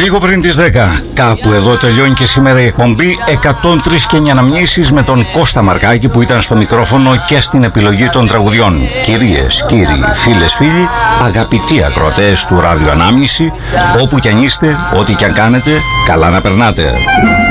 Λίγο πριν τις 10, κάπου εδώ τελειώνει και σήμερα η εκπομπή 103 και 9 αναμνήσεις με τον Κώστα Μαρκάκη που ήταν στο μικρόφωνο και στην επιλογή των τραγουδιών. Κυρίες, κύριοι, φίλες, φίλοι, αγαπητοί ακροατές του Ράδιο Ανάμνηση, όπου κι αν είστε, ό,τι κι αν κάνετε, καλά να περνάτε.